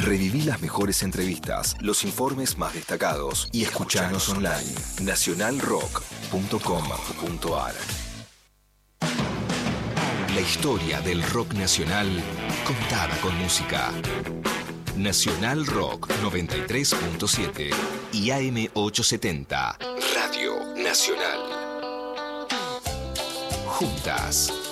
Reviví las mejores entrevistas, los informes más destacados y escuchanos online. Nacionalrock.com.ar. La historia del rock nacional contada con música. Nacional Rock 93.7 y AM 870. Radio Nacional. Juntas.